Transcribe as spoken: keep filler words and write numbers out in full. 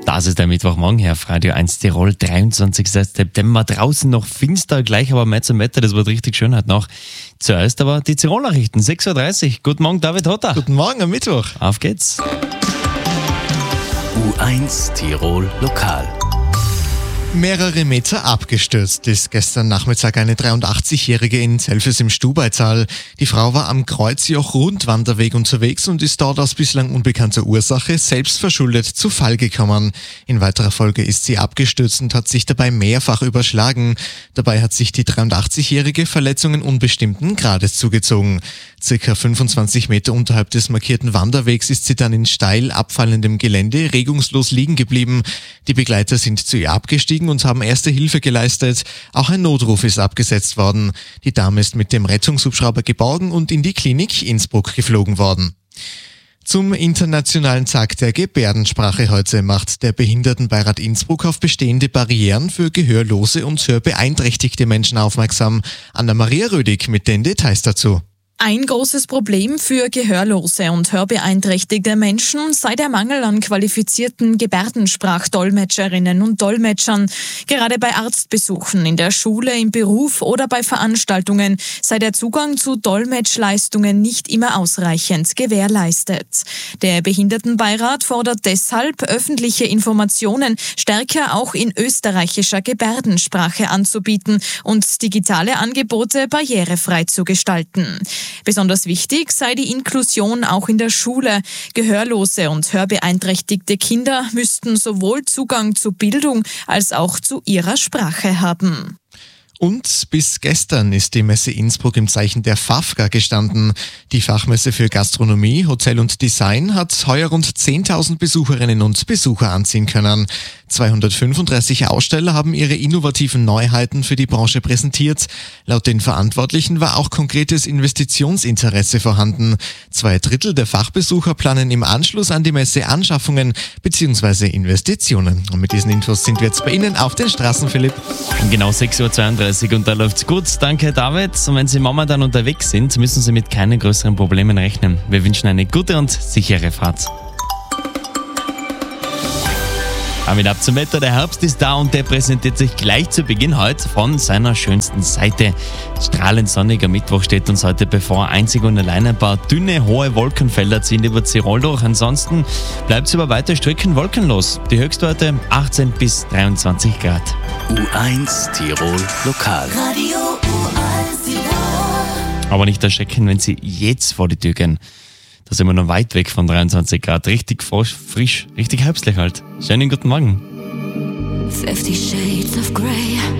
Das ist der Mittwochmorgen hier auf Radio eins Tirol, dreiundzwanzigster September. Draußen noch finster, gleich aber mehr zum Wetter, das wird richtig schön heute noch. Zuerst aber die Tirol-Nachrichten, sechs Uhr dreißig. Guten Morgen, David Hotter. Guten Morgen am Mittwoch. Auf geht's. U eins Tirol Lokal. Mehrere Meter abgestürzt ist gestern Nachmittag eine dreiundachtzigjährige in Zelfes im Stubaital. Die Frau war am Kreuzjoch-Rundwanderweg unterwegs und ist dort aus bislang unbekannter Ursache selbstverschuldet zu Fall gekommen. In weiterer Folge ist sie abgestürzt und hat sich dabei mehrfach überschlagen. Dabei hat sich die dreiundachtzigjährige Verletzungen unbestimmten Grades zugezogen. Circa fünfundzwanzig Meter unterhalb des markierten Wanderwegs ist sie dann in steil abfallendem Gelände regungslos liegen geblieben. Die Begleiter sind zu ihr abgestiegen und haben erste Hilfe geleistet. Auch ein Notruf ist abgesetzt worden. Die Dame ist mit dem Rettungshubschrauber geborgen und in die Klinik Innsbruck geflogen worden. Zum Internationalen Tag der Gebärdensprache heute macht der Behindertenbeirat Innsbruck auf bestehende Barrieren für gehörlose und hörbeeinträchtigte Menschen aufmerksam. Anna-Maria Rödig mit den Details dazu. Ein großes Problem für gehörlose und hörbeeinträchtigte Menschen sei der Mangel an qualifizierten Gebärdensprachdolmetscherinnen und Dolmetschern. Gerade bei Arztbesuchen, in der Schule, im Beruf oder bei Veranstaltungen sei der Zugang zu Dolmetschleistungen nicht immer ausreichend gewährleistet. Der Behindertenbeirat fordert deshalb, öffentliche Informationen stärker auch in österreichischer Gebärdensprache anzubieten und digitale Angebote barrierefrei zu gestalten. Besonders wichtig sei die Inklusion auch in der Schule. Gehörlose und hörbeeinträchtigte Kinder müssten sowohl Zugang zu Bildung als auch zu ihrer Sprache haben. Und bis gestern ist die Messe Innsbruck im Zeichen der FAFGA gestanden. Die Fachmesse für Gastronomie, Hotel und Design hat heuer rund zehntausend Besucherinnen und Besucher anziehen können. zweihundertfünfunddreißig Aussteller haben ihre innovativen Neuheiten für die Branche präsentiert. Laut den Verantwortlichen war auch konkretes Investitionsinteresse vorhanden. Zwei Drittel der Fachbesucher planen im Anschluss an die Messe Anschaffungen bzw. Investitionen. Und mit diesen Infos sind wir jetzt bei Ihnen auf den Straßen, Philipp. Genau sechs Uhr zweiunddreißig und da läuft's gut. Danke, David. Und wenn Sie momentan unterwegs sind, müssen Sie mit keinen größeren Problemen rechnen. Wir wünschen eine gute und sichere Fahrt. Damit ab zum Wetter. Der Herbst ist da und der präsentiert sich gleich zu Beginn heute von seiner schönsten Seite. Strahlend sonniger Mittwoch steht uns heute bevor. Einzig und allein ein paar dünne, hohe Wolkenfelder ziehen über Tirol durch. Ansonsten bleibt es über weite Strecken wolkenlos. Die Höchstwerte achtzehn bis dreiundzwanzig Grad. U eins Tirol Lokal. Radio U eins Tirol. Aber nicht erschrecken, wenn Sie jetzt vor die Tür gehen. Da sind wir noch weit weg von dreiundzwanzig Grad. Richtig frisch, frisch, richtig herbstlich halt. Schönen guten Morgen. Fifty Shades of Grey.